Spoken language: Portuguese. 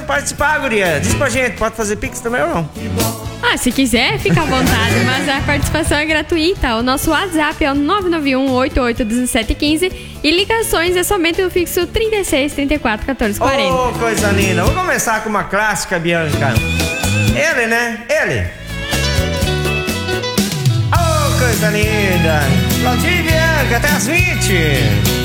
participar, guria? Diz pra gente, pode fazer Pix também ou não? Se quiser, fica à vontade, mas a participação é gratuita. O nosso WhatsApp é o 991-881715 e ligações é somente no fixo 36 34 14 40. Ô, coisa linda. Vou começar com uma clássica, Bianca. Ele, né? Ele. Ô, coisa linda. Claudinho e Bianca, até as 20.